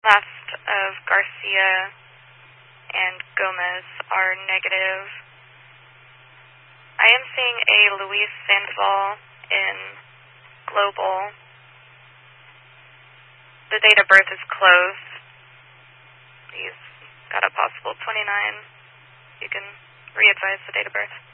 Last of Garcia and Gomez are negative. I am seeing a Luis Sandoval in global. The date of birth is closed. He's got a possible 29. You can re-advise the date of birth.